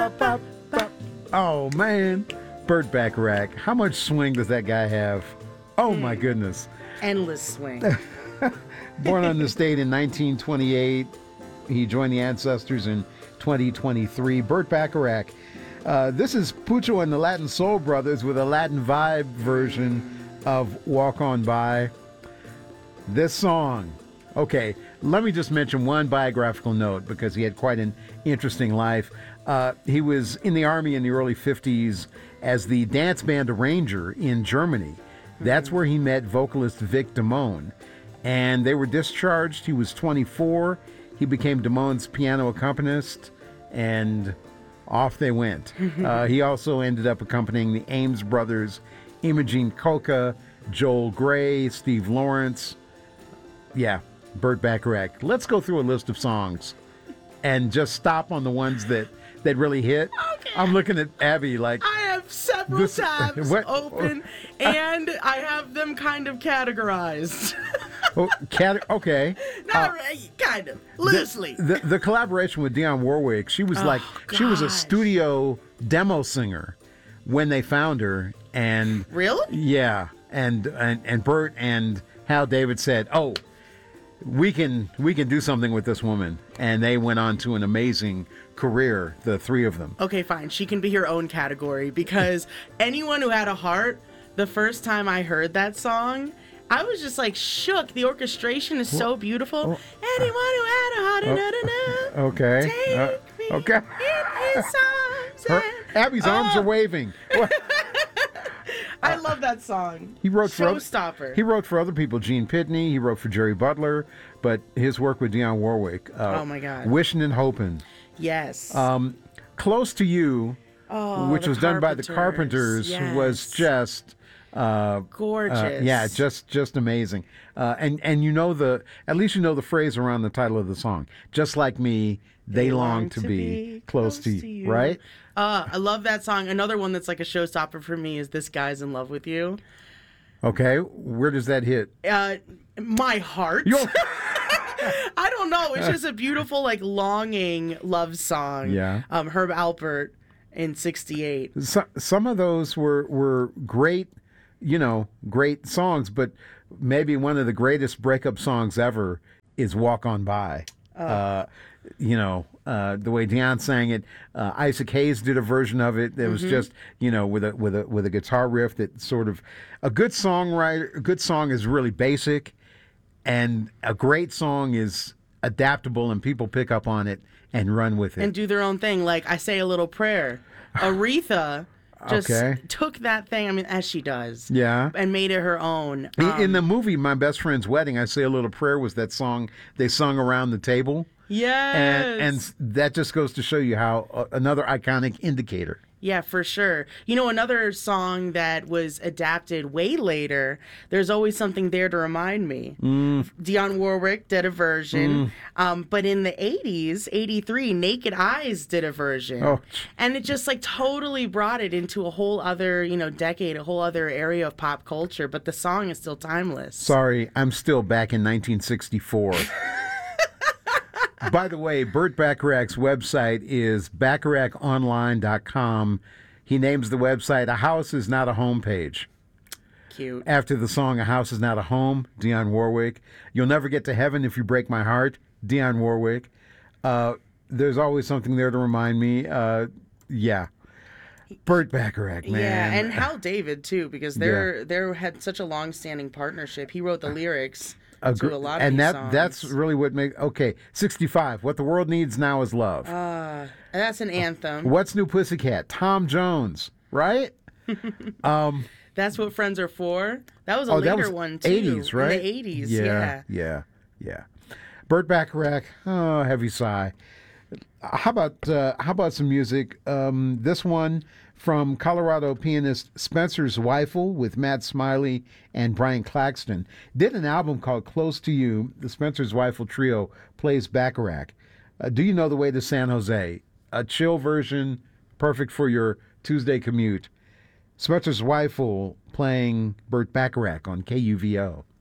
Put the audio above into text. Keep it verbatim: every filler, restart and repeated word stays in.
bop, bop, bop. Oh, man. Burt Bacharach. How much swing does that guy have? Oh, my goodness. Endless swing. Born on this date in nineteen twenty-eight, he joined the Ancestors in twenty twenty-three. Burt Bacharach. Uh, this is Pucho and the Latin Soul Brothers with a Latin vibe version of Walk On By. This song. Okay, let me just mention one biographical note because he had quite an interesting life. Uh, he was in the Army in the early fifties as the dance band arranger in Germany. That's where he met vocalist Vic Damone. And they were discharged. He was twenty-four. He became Damone's piano accompanist, and off they went. uh, he also ended up accompanying the Ames brothers, Imogene Coca, Joel Gray, Steve Lawrence. Yeah, Burt Bacharach. Let's go through a list of songs and just stop on the ones that, that really hit. Okay. I'm looking at Abby like... I have several This- tabs what- open, and I have them kind of categorized. oh, cat, okay. Not Uh, really, kind of, loosely. The, the, the collaboration with Dionne Warwick, she was Oh, like, she was a gosh. studio demo singer when they found her. And Really? yeah, and, and, and Burt and Hal David said, oh, we can we can do something with this woman, and they went on to an amazing career, the three of them. Okay, fine. She can be her own category because anyone who had a heart, the first time I heard that song, I was just like shook. The orchestration is so beautiful. Anyone who had a heart, Oh, na, na, na, okay, take uh, me okay. in his arms. Her, and- Abby's arms Oh, are waving. I love that song. He wrote for other, Showstopper. he wrote for other people. Gene Pitney. He wrote for Jerry Butler, but his work with Dionne Warwick. Uh, Oh, my God. Wishing and Hoping. Yes. Um, Close to You, oh, which the was done by the Carpenters, Yes. was just uh, gorgeous. uh, yeah, just just amazing. Uh, and and you know the at least you know the phrase around the title of the song. Just like me, they, long, to, be, close, to you, right? Uh, I love that song. Another one that's like a showstopper for me is "This Guy's in Love with You." Okay, where does that hit? Uh, my heart. Yo- I don't know. It's just a beautiful, like, longing love song. Yeah. Um, Herb Alpert in sixty-eight. So, some of those were were great, you know, great songs, but maybe one of the greatest breakup songs ever is "Walk On By." Uh, you know, uh, the way Dionne sang it. Uh, Isaac Hayes did a version of it that was just, you know, with a with a with a guitar riff that sort of a good songwriter. A good song is really basic, and a great song is adaptable, and people pick up on it and run with it. And do their own thing. Like, I Say a Little Prayer. Aretha just Okay. took that thing, I mean, as she does. Yeah. And made it her own. In- Um, in the movie My Best Friend's Wedding, I Say a Little Prayer was that song they sung around the table. yes. And, and that just goes to show you how uh, another iconic indicator. Yeah, for sure. You know, another song that was adapted way later, There's Always Something There to Remind Me. Mm. Dionne Warwick did a version. Um, but in the eighties, eighty-three, Naked Eyes did a version. Oh. And it just like totally brought it into a whole other, you know, decade, a whole other area of pop culture. But the song is still timeless. Sorry, I'm still back in nineteen sixty-four. By the way, Burt Bacharach's website is bacharach online dot com. He names the website A House Is Not a Home page. Cute. After the song A House Is Not a Home, Dionne Warwick. You'll Never Get to Heaven If You Break My Heart, Dionne Warwick. Uh, there's Always Something There to Remind Me. Uh, yeah. Burt Bacharach, man. Yeah, and Hal David too, because they're they had such a long-standing partnership. He wrote the lyrics Agre- to a lot of and these that songs. that's really what makes okay. sixty-five. What the world needs now is love. Uh, that's an anthem. What's New Pussycat? Tom Jones, right? um, That's what friends are for. That was a oh, later that was one too. eighties, right? In the eighties, yeah, yeah. yeah, yeah. Burt Bacharach. Oh, heavy sigh. How about uh, how about some music? Um, this one from Colorado pianist Spencer Zweifel with Matt Smiley and Brian Claxton did an album called Close to You. The Spencer Zweifel Trio plays Bacharach. Uh, Do You Know the Way to San Jose? A chill version, perfect for your Tuesday commute. Spencer Zweifel playing Burt Bacharach on K U V O.